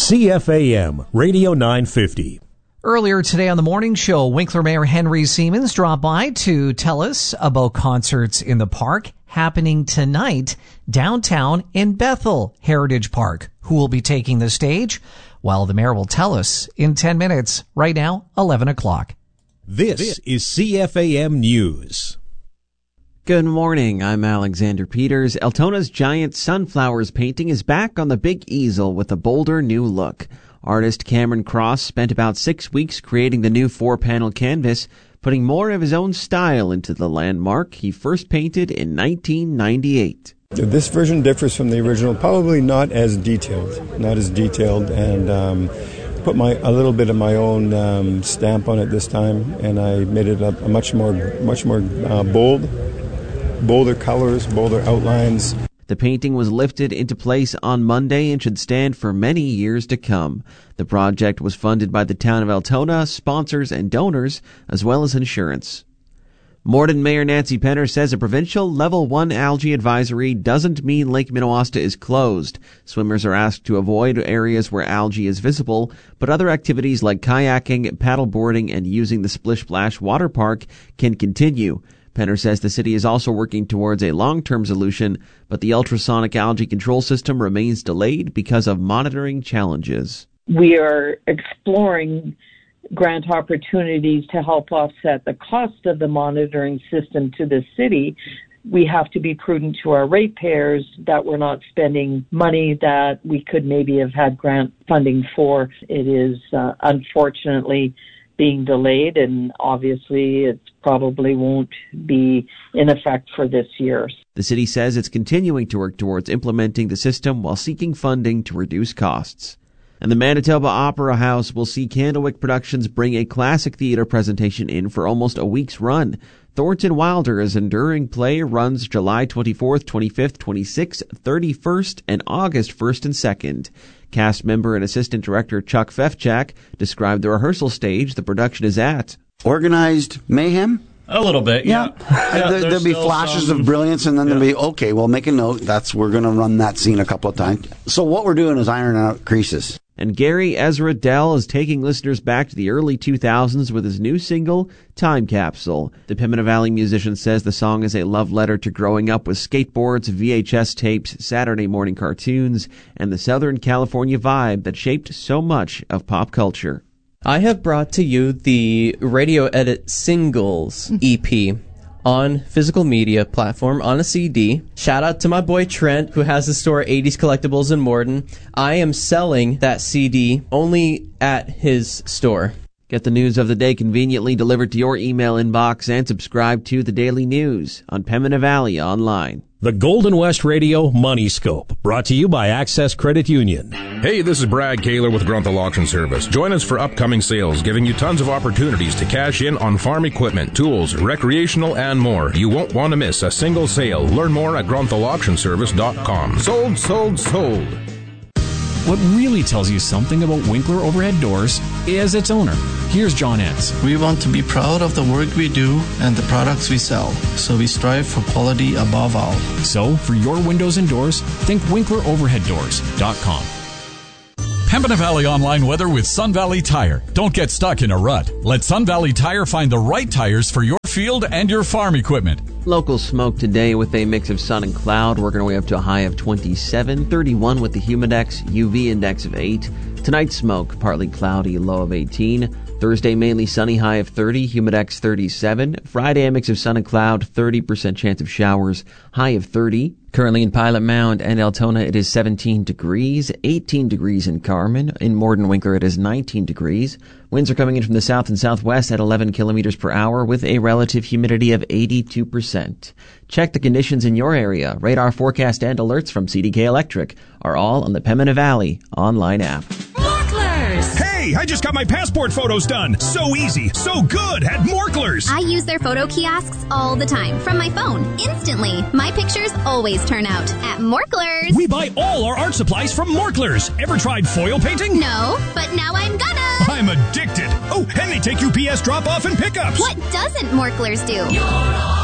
CFAM Radio 950. Earlier today on the morning show, Winkler Mayor Henry Siemens dropped by to tell us about concerts in the park happening tonight downtown in Bethel Heritage Park. Who will be taking the stage? Well, the mayor will tell us in 10 minutes. Right now, 11 o'clock. This is CFAM News. Good morning, I'm Alexander Peters. Altona's giant sunflowers painting is back on the big easel with a bolder new look. Artist Cameron Cross spent about 6 weeks creating the new 4-panel canvas, putting more of his own style into the landmark he first painted in 1998. This version differs from the original, probably not as detailed, and put a little bit of my own stamp on it this time, and I made it a much more bolder colors, bolder outlines. The painting was lifted into place on Monday and should stand for many years to come. The project was funded by the town of Altona, sponsors and donors, as well as insurance. Morden Mayor Nancy Penner says a provincial Level 1 algae advisory doesn't mean Lake Minnewaska is closed. Swimmers are asked to avoid areas where algae is visible, but other activities like kayaking, paddleboarding, and using the Splish Splash water park can continue. Penner says the city is also working towards a long-term solution, but the ultrasonic algae control system remains delayed because of monitoring challenges. We are exploring grant opportunities to help offset the cost of the monitoring system to the city. We have to be prudent to our ratepayers that we're not spending money that we could maybe have had grant funding for. It is unfortunately being delayed, and obviously it probably won't be in effect for this year. The city says it's continuing to work towards implementing the system while seeking funding to reduce costs. And the Manitoba Opera House will see Candlewick Productions bring a classic theater presentation in for almost a week's run. Thornton Wilder's enduring play runs July 24th, 25th, 26th, 31st, and August 1st and 2nd. Cast member and assistant director Chuck Fefchak described the rehearsal stage the production is at. Organized mayhem? A little bit, yeah. There'll be flashes of brilliance, and then there'll be, okay, we'll make a note. We're going to run that scene a couple of times. So what we're doing is ironing out creases. And Gary Ezra Dell is taking listeners back to the early 2000s with his new single, Time Capsule. The Pembina Valley musician says the song is a love letter to growing up with skateboards, VHS tapes, Saturday morning cartoons, and the Southern California vibe that shaped so much of pop culture. I have brought to you the Radio Edit Singles EP on physical media platform on a CD. Shout out to my boy Trent, who has the store 80s Collectibles in Morden. I am selling that CD only at his store. Get the news of the day conveniently delivered to your email inbox and subscribe to the Daily News on Pembina Valley Online. The Golden West Radio Money Scope, brought to you by Access Credit Union. Hey, this is Brad Kaler with Grunthal Auction Service. Join us for upcoming sales, giving you tons of opportunities to cash in on farm equipment, tools, recreational, and more. You won't want to miss a single sale. Learn more at grunthauauctionservice.com. Sold, sold, sold. What really tells you something about Winkler Overhead Doors is its owner. Here's John Entz. We want to be proud of the work we do and the products we sell, so we strive for quality above all. So, for your windows and doors, think WinklerOverheadDoors.com. Pembina Valley Online weather with Sun Valley Tire. Don't get stuck in a rut. Let Sun Valley Tire find the right tires for your field and your farm equipment. Local smoke today with a mix of sun and cloud, working our way up to a high of 27, 31 with the humidex, UV index of 8. Tonight's smoke, partly cloudy, low of 18. Thursday, mainly sunny, high of 30, humidex 37. Friday, a mix of sun and cloud, 30% chance of showers, high of 30. Currently in Pilot Mound and Altona, it is 17 degrees, 18 degrees in Carmen. In Morden Winkler, it is 19 degrees. Winds are coming in from the south and southwest at 11 kilometers per hour with a relative humidity of 82%. Check the conditions in your area. Radar forecast and alerts from CDK Electric are all on the Pembina Valley online app. Hey, I just got my passport photos done. So easy, so good at Morklers. I use their photo kiosks all the time from my phone, instantly. My pictures always turn out at Morklers. We buy all our art supplies from Morklers. Ever tried foil painting? No, but now I'm gonna. I'm addicted. Oh, and they take UPS drop-off and pickups. What doesn't Morklers do?